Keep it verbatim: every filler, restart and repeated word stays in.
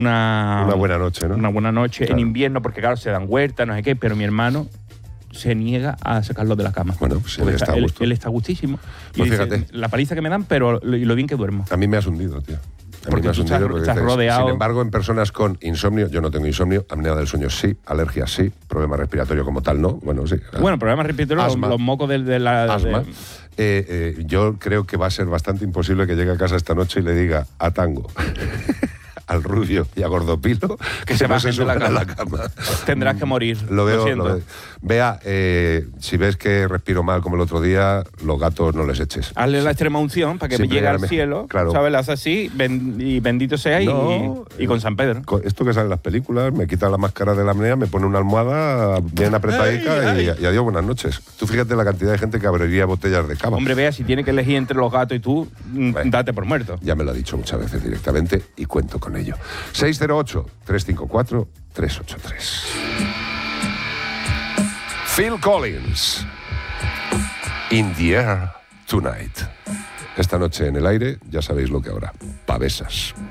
una, una buena noche, ¿no? Una buena noche claro. en invierno, porque claro, se dan huertas, no sé qué, pero mi hermano se niega a sacarlo de la cama. Bueno, pues él Porque está a él, gusto. él está gustísimo. Y Pues dice, fíjate. la paliza que me dan, pero lo, y lo bien que duermo. A mí me has hundido, tío. A mí Porque me has tú estás- hundido porque estás dices, rodeado. Sin embargo, en personas con insomnio, yo no tengo insomnio, apnea del sueño sí, alergia sí, problema respiratorio como tal no, bueno, sí. Bueno, problemas respiratorios, los, Asma. los mocos de, de la... Asma. de- Eh, eh, yo creo que va a ser bastante imposible que llegue a casa esta noche y le diga a Tango, al Rubio y a Gordopilo Que se no bajen de la suban a cama. la cama. Tendrás que morir. Lo veo, siento. lo veo. Vea, eh, si ves que respiro mal como el otro día, los gatos no les eches. Hazle la extrema unción para que Siempre llegue al me- cielo, claro. ¿sabes? Le haces así ben- y bendito sea y- No, y, con San Pedro. Con esto que sale en las películas, me quita la máscara de la apnea, me pone una almohada bien apretadica Ay, y, ay. y adiós, buenas noches. Tú fíjate la cantidad de gente que abriría botellas de cava. Hombre, vea, si tiene que elegir entre los gatos y tú, mm, Bueno. date por muerto. Ya me lo ha dicho muchas veces directamente y cuento con ello. seis cero ocho, tres cinco cuatro, tres ocho tres. Phil Collins. In the Air Tonight. Esta noche en el aire, ya sabéis lo que habrá. Pavesas.